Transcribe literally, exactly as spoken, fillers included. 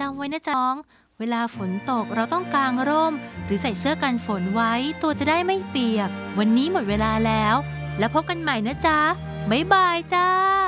จำไว้นะจ๊องเวลาฝนตกเราต้องกางร่มหรือใส่เสื้อกันฝนไว้ตัวจะได้ไม่เปียกวันนี้หมดเวลาแล้วแล้วพบกันใหม่นะจ๊ะบ๊ายบายจ้า